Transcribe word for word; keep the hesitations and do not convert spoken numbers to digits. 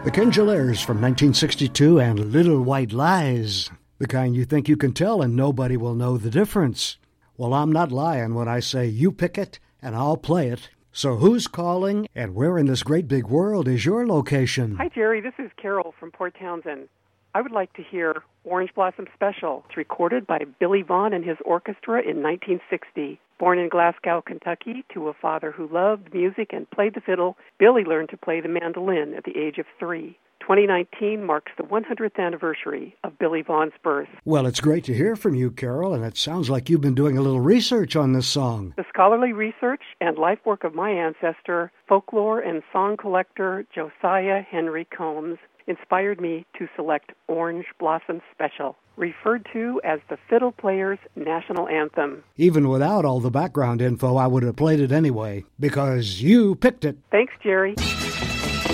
The Kinjalaires from nineteen sixty-two and Little White Lies. The kind you think you can tell and nobody will know the difference. Well, I'm not lying when I say you pick it and I'll play it. So who's calling and where in this great big world is your location? Hi, Jerry. This is Carol from Port Townsend. I would like to hear Orange Blossom Special. It's recorded by Billy Vaughn and his orchestra in nineteen sixty. Born in Glasgow, Kentucky, to a father who loved music and played the fiddle, Billy learned to play the mandolin at the age of three. twenty nineteen marks the one hundredth anniversary of Billy Vaughn's birth. Well, it's great to hear from you, Carol, and it sounds like you've been doing a little research on this song. The scholarly research and life work of my ancestor, folklore and song collector Josiah Henry Combs, inspired me to select Orange Blossom Special, referred to as the fiddle player's national anthem. Even without all the background info, I would have played it anyway, because you picked it. Thanks, Jerry.